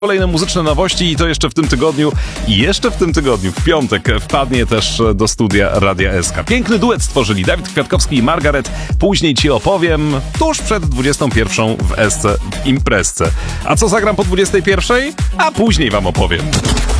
Kolejne muzyczne nowości i to jeszcze w tym tygodniu. I jeszcze w tym tygodniu, w piątek, wpadnie też do studia Radia SK. Piękny duet stworzyli Dawid Kwiatkowski i Margaret. Później ci opowiem, tuż przed 21 w SC Imprezce. A co zagram po 21? A później wam opowiem.